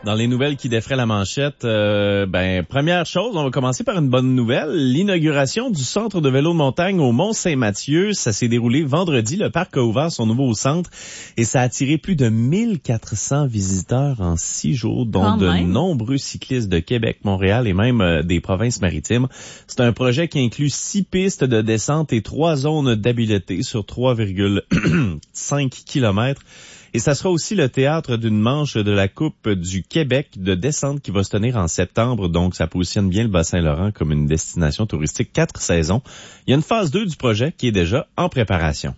Dans les nouvelles qui défraient la manchette, première chose, on va commencer par une bonne nouvelle. L'inauguration du centre de vélo de montagne au Mont-Saint-Mathieu, ça s'est déroulé vendredi. Le parc a ouvert son nouveau centre et ça a attiré plus de 1400 visiteurs en 6 jours, dont de nombreux cyclistes de Québec, Montréal et même des provinces maritimes. C'est un projet qui inclut 6 pistes de descente et 3 zones d'habileté sur 3,5 kilomètres. Et ça sera aussi le théâtre d'une manche de la Coupe du Québec de descente qui va se tenir en septembre. Donc, ça positionne bien le Bas-Saint-Laurent comme une destination touristique 4 saisons. Il y a une phase 2 du projet qui est déjà en préparation.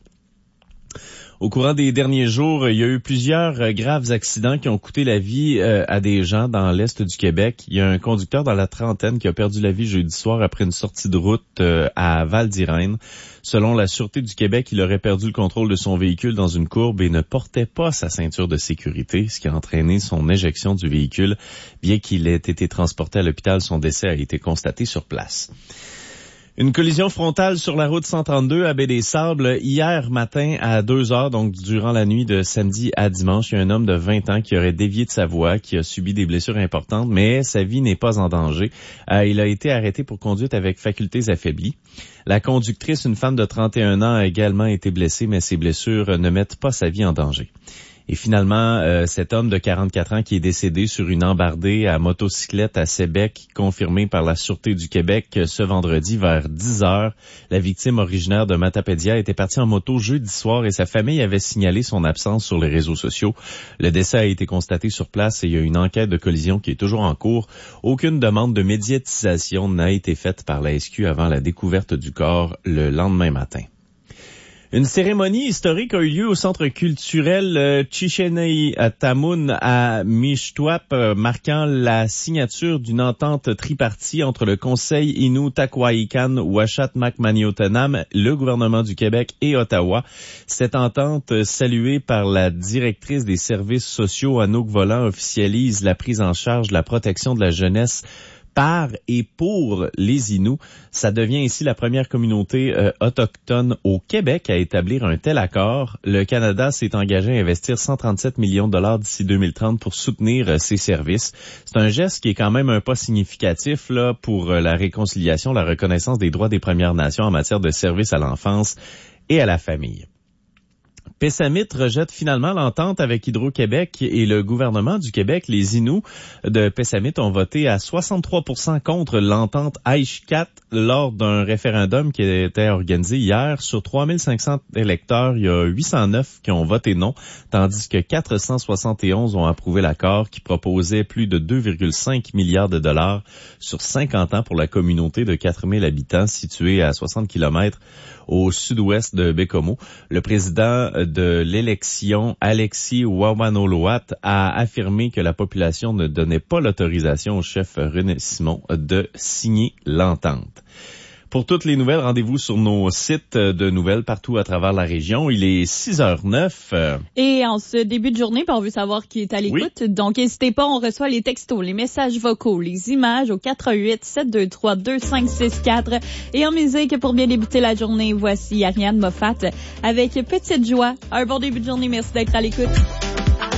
Au courant des derniers jours, il y a eu plusieurs graves accidents qui ont coûté la vie à des gens dans l'est du Québec. Il y a un conducteur dans la trentaine qui a perdu la vie jeudi soir après une sortie de route à Val-d'Irène. Selon la Sûreté du Québec, il aurait perdu le contrôle de son véhicule dans une courbe et ne portait pas sa ceinture de sécurité, ce qui a entraîné son éjection du véhicule. Bien qu'il ait été transporté à l'hôpital, son décès a été constaté sur place. Une collision frontale sur la route 132 à Baie-des-Sables hier matin à 2h, donc durant la nuit de samedi à dimanche. Il y a un homme de 20 ans qui aurait dévié de sa voie, qui a subi des blessures importantes, mais sa vie n'est pas en danger. Il a été arrêté pour conduite avec facultés affaiblies. La conductrice, une femme de 31 ans, a également été blessée, mais ses blessures ne mettent pas sa vie en danger. Et finalement, cet homme de 44 ans qui est décédé sur une embardée à motocyclette à Sébec, confirmé par la Sûreté du Québec ce vendredi vers 10h. La victime originaire de Matapédia était partie en moto jeudi soir et sa famille avait signalé son absence sur les réseaux sociaux. Le décès a été constaté sur place et il y a une enquête de collision qui est toujours en cours. Aucune demande de médiatisation n'a été faite par la SQ avant la découverte du corps le lendemain matin. Une cérémonie historique a eu lieu au centre culturel Chicheneï Tamun à Mishtwap, marquant la signature d'une entente tripartie entre le Conseil Innu Takwahikan Uashat Makmaniotanam, le gouvernement du Québec et Ottawa. Cette entente, saluée par la directrice des services sociaux Anouk Volant, officialise la prise en charge de la protection de la jeunesse par et pour les Inuits. Ça devient ainsi la première communauté autochtone au Québec à établir un tel accord. Le Canada s'est engagé à investir 137 millions de dollars d'ici 2030 pour soutenir ces services. C'est un geste qui est quand même un pas significatif là pour la réconciliation, la reconnaissance des droits des Premières Nations en matière de services à l'enfance et à la famille. Pessamit rejette finalement l'entente avec Hydro-Québec et le gouvernement du Québec. Les Inuits de Pessamit ont voté à 63% contre l'entente Aishkat lors d'un référendum qui était organisé hier. Sur 3500 électeurs, il y a 809 qui ont voté non, tandis que 471 ont approuvé l'accord qui proposait plus de 2,5 milliards de dollars sur 50 ans pour la communauté de 4000 habitants située à 60 kilomètres au sud-ouest de Bécomo. Le président de l'élection, Alexis Wawanoloat, a affirmé que la population ne donnait pas l'autorisation au chef René Simon de signer l'entente. Pour toutes les nouvelles, rendez-vous sur nos sites de nouvelles partout à travers la région. Il est 6h09. Et en ce début de journée, on veut savoir qui est à l'écoute. Oui. Donc, n'hésitez pas, on reçoit les textos, les messages vocaux, les images au 418-723-2564. Et en musique, pour bien débuter la journée, voici Ariane Moffat avec Petite Joie. Un bon début de journée, merci d'être à l'écoute.